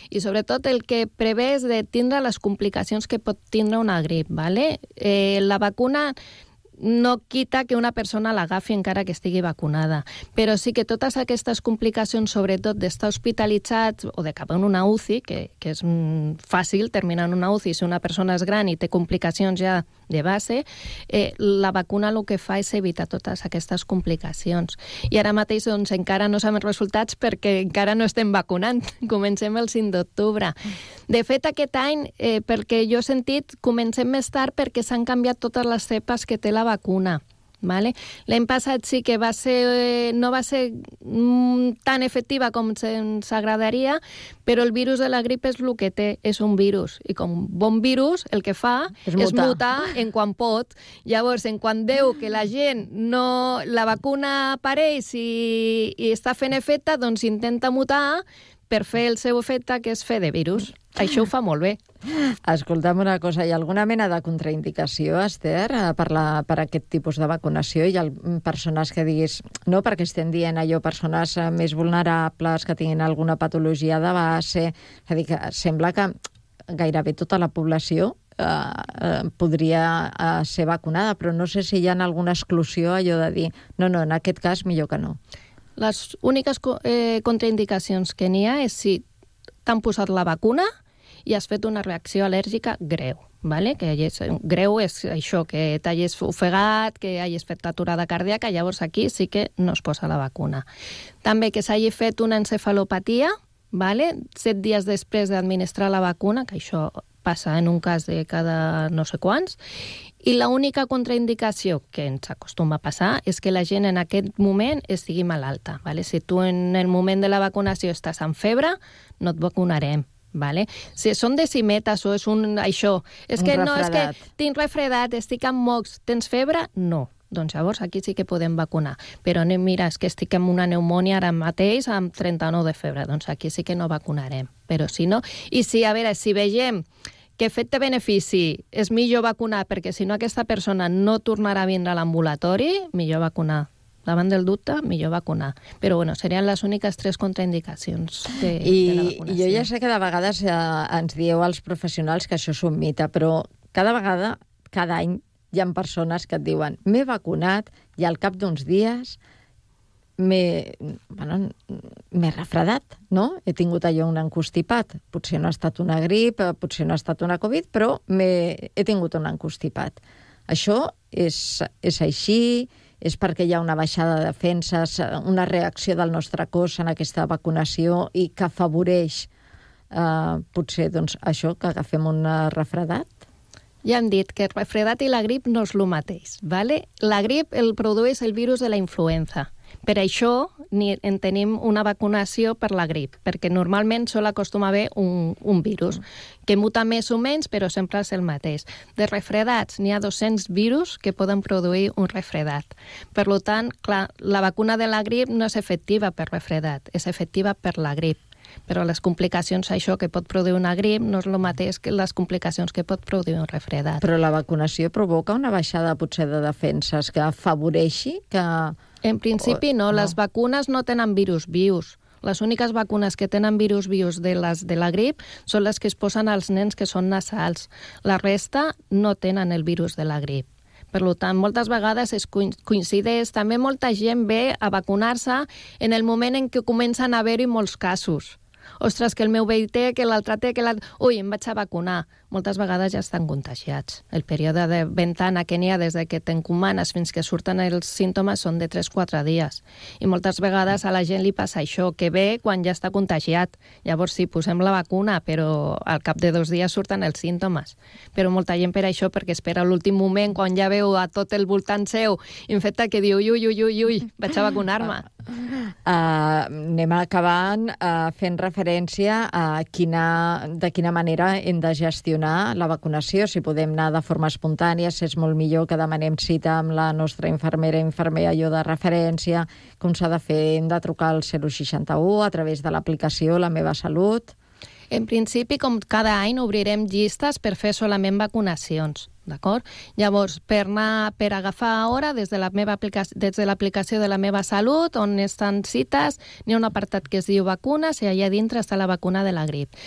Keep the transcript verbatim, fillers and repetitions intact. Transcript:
i sobretot el que prevé és de tindre les complicacions que pot tindre una grip, ¿vale? Eh, la vacuna no quita que una persona l'agafi encara que estigui vacunada, però sí que totes aquestes complicacions, sobretot d'estar hospitalitzats o de cap en una U C I, que, que és fàcil terminar en una U C I si una persona és gran i té complicacions ja de base, eh, la vacuna el que fa és evitar totes aquestes complicacions. I ara mateix doncs, encara no sabem els resultats perquè encara no estem vacunant. Comencem el cinc d'octubre. De fet, aquest any, eh, perquè jo he sentit, comencem més tard perquè s'han canviat totes les cepes que té la vacuna. Vale? L'any passat sí que va ser, no va ser mm, tan efectiva com ens agradaria, però el virus de la grip és el que té, és un virus. I com bon virus, el que fa és, és mutar. mutar en quan pot. Llavors, en quan veu que la gent no... la vacuna apareix i, i està fent efecte, doncs intenta mutar per fer el seu efecte, que és fer de virus. Això ho fa molt bé. Escolta'm una cosa, hi ha alguna mena de contraindicació, Esther, per, la, per aquest tipus de vacunació? Hi ha persones que diguis, no perquè estem dient allò, persones més vulnerables, que tinguin alguna patologia de base, és a dir, que sembla que gairebé tota la població eh, eh, podria eh, ser vacunada, però no sé si hi ha alguna exclusió, allò de dir, no, no, en aquest cas millor que no. Les úniques eh, contraindicacions que n'hi ha és si t'han posat la vacuna i has fet una reacció al·lèrgica greu. Vale? Que hagis, greu és això, que t'hagis ofegat, que hagis fet aturada cardíaca, llavors aquí sí que no es posa la vacuna. També que s'hagi fet una encefalopatia, vale? set dies després d'administrar la vacuna, que això passa en un cas de cada no sé quants, i l'única contraindicació que ens acostuma a passar és que la gent en aquest moment estigui malalta. Vale? Si tu en el moment de la vacunació estàs amb febre, no et vacunarem. Vale? Si són decimetes o és un... això, és un que refredat. no, és que tinc refredat, estic amb mocs, tens febre? No. Doncs llavors aquí sí que podem vacunar. Però mira, és que estic amb una pneumònia ara mateix amb trenta-nou de febre, doncs aquí sí que no vacunarem. Però si no... I si, a veure, si vegem que efecte-benefici és millor vacunar perquè si no aquesta persona no tornarà a vindre a l'ambulatori, millor vacunar. Davant del dubte, millor vacunar. Però, bueno, serien les úniques tres contraindicacions de, I, de la vacunació. I jo ja sé que de vegades eh, ens dieu als professionals que això és un mite, però cada vegada, cada any, hi ha persones que et diuen m'he vacunat i al cap d'uns dies m'he bueno, m'he refredat, no? He tingut allò un encostipat. Potser no ha estat una grip, potser no ha estat una Covid, però he tingut un encostipat. Això és, és així... és perquè hi ha una baixada de defenses, una reacció del nostre cos en aquesta vacunació i que afavoreix eh, potser doncs, això, que agafem un refredat? Ja hem dit que el refredat i la grip no és el mateix. Vale? La grip el produeix el virus de la influenza. Per això ni en tenim una vacunació per la grip, perquè normalment sol acostuma a haver un, un virus, que muta més o menys, però sempre és el mateix. De refredats n'hi ha dos-cents virus que poden produir un refredat. Per tant, clar, la vacuna de la grip no és efectiva per refredat, és efectiva per la grip. Però les complicacions, això que pot produir una grip, no és el mateix que les complicacions que pot produir un refredat. Però la vacunació provoca una baixada potser de defenses que afavoreixi que... En principi no, no. Les vacunes no tenen virus vius. Les úniques vacunes que tenen virus vius de, les, de la grip són les que es posen als nens que són nasals. La resta no tenen el virus de la grip. Per tant, moltes vegades es coincideix. També molta gent ve a vacunar-se en el moment en què comencen a haver-hi molts casos. Ostres, que el meu veí té, que l'altre té, que l'altre... Ui, em vaig a vacunar. Moltes vegades ja estan contagiats. El període de ventana que n'hi ha des que t'encomanes fins que surten els símptomes són de tres a quatre dies. I moltes vegades a la gent li passa això, que ve quan ja està contagiat. Llavors sí, posem la vacuna, però al cap de dos dies surten els símptomes. Però molta gent per això, perquè espera l'últim moment, quan ja veu a tot el voltant seu infectat, que diu, ui, ui, ui, ui, vaig a vacunar-me. Uh, anem acabant uh, fent referència a quina, de quina manera hem de gestionar la vacunació, si podem anar de forma espontània, si és molt millor que demanem cita amb la nostra infermera, infermer allò de referència, com s'ha de fer, hem de trucar al zero seixanta u a través de l'aplicació La Meva Salut. En principi, com cada any, obrirem llistes per fer solament vacunacions. D'acord? Llavors, per anar per agafar hora des de la meva aplicació, des de l'aplicació de La Meva Salut, on estan cites, n'hi ha un apartat que es diu vacunes i allà dintre està la vacuna de la grip.